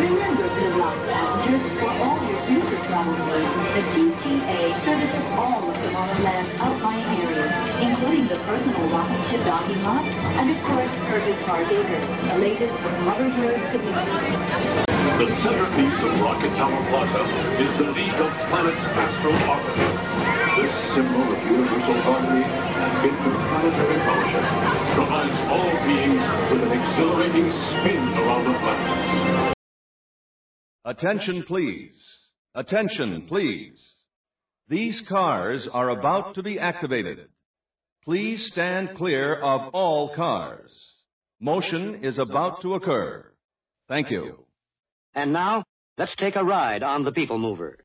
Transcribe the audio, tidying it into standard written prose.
Remember, Gridlock passengers, for all your future travel needs, the TTA services all of Tomorrowland's outlying areas, including the personal rocket ship docking lot, and of course, Herbert Park Acres, the latest from Hoverherd Community. The centerpiece of Rocket Tower Plaza is the League of Planets Astro Orbiter. This symbol of universal harmony and interplanetary fellowship provides all beings with an exhilarating spin around the planet. Attention, please. Attention, please. These cars are about to be activated. Please stand clear of all cars. Motion is about to occur. Thank you. And now, let's take a ride on the People Mover.